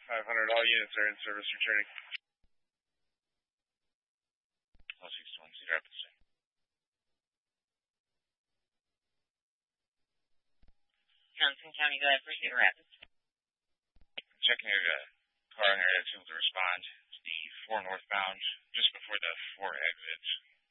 500, all units are in service returning. Call 61, Cedar Rapids. Johnson County, go ahead for Cedar Rapids. Checking your car in area to respond. It's the 4 northbound, just before the 4 exit.